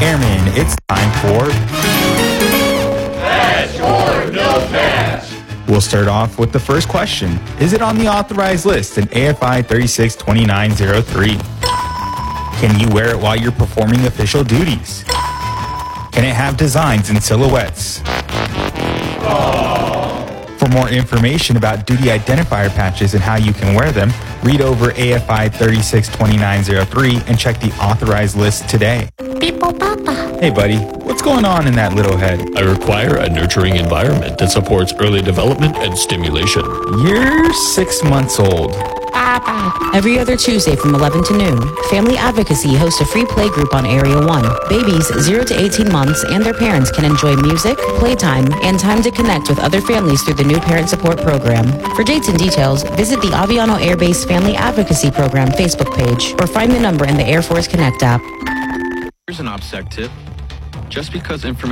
Airmen, it's time for Patch or no patch? We'll start off with the first question. Is it on the authorized list in AFI 362903? Can you wear it while you're performing official duties? Can it have designs and silhouettes? For more information about duty identifier patches and how you can wear them, read over AFI 362903 and check the authorized list today. Hey buddy, what's going on in that little head? I require a nurturing environment that supports early development and stimulation. You're 6 months old. Every other Tuesday from 11 to noon, Family Advocacy hosts a free play group on Area 1. Babies 0 to 18 months and their parents can enjoy music, playtime, and time to connect with other families through the new Parent Support Program. For dates and details, visit the Aviano Air Base Family Advocacy Program Facebook page or find the number in the Air Force Connect app. Here's an OPSEC tip. Just because information